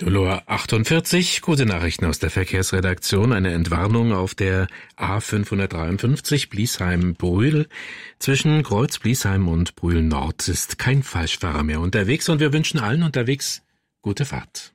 Dolor 48, gute Nachrichten aus der Verkehrsredaktion. Eine Entwarnung auf der A553 Bliesheim-Brühl. Zwischen Kreuz Bliesheim und Brühl Nord ist kein Falschfahrer mehr unterwegs und wir wünschen allen unterwegs gute Fahrt.